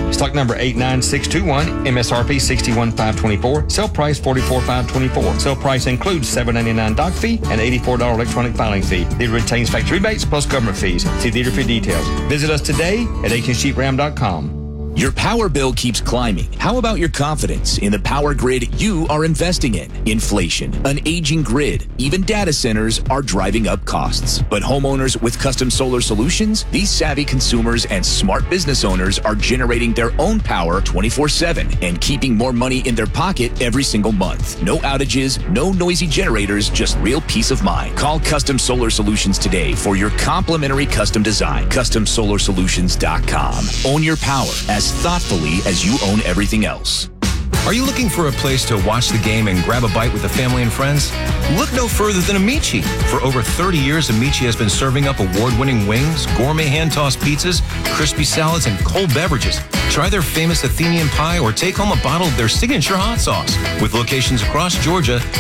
Stock number eight nine six two one, M S R P sixty-one five twenty-four, sale price forty-four five twenty-four. Sale price includes seven ninety-nine dock fee and eighty-four dollars electronic filing fee. It retains factory rebates plus government fees. See dealer for details. Visit us today at Aikens Jeep Ram dot com. Your power bill keeps climbing. How about your confidence in the power grid you are investing in? Inflation, an aging grid, even data centers are driving up costs. But homeowners with custom solar solutions, these savvy consumers and smart business owners are generating their own power twenty-four seven and keeping more money in their pocket every single month. No outages, no noisy generators, just real peace of mind. Call Custom Solar Solutions today for your complimentary custom design. custom solar solutions dot com. Own your power as thoughtfully as you own everything else. Are you looking for a place to watch the game and grab a bite with the family and friends? Look no further than Amici. For over thirty years, Amici has been serving up award-winning wings, gourmet hand-tossed pizzas, crispy salads, and cold beverages. Try their famous Athenian pie or take home a bottle of their signature hot sauce. With locations across Georgia,